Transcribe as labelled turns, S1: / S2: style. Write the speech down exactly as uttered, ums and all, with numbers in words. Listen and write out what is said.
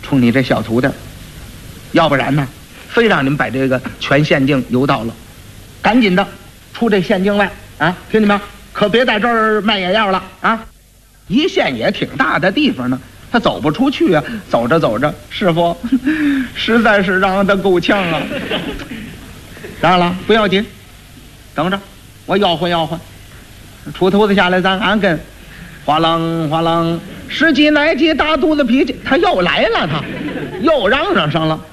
S1: 冲你这小徒弟，要不然呢，非让你们把这个全县境游到了，赶紧的出这县境外啊！听见没有？可别在这儿卖野药了啊！一县也挺大的地方呢，他走不出去啊。走着走着，师傅实在是让他够呛啊。当然了，不要紧，等着，我吆喝吆喝，出头子下来咱俺跟，哗啷哗啷，十几来几大肚子脾气，他又来了，他又嚷嚷上了。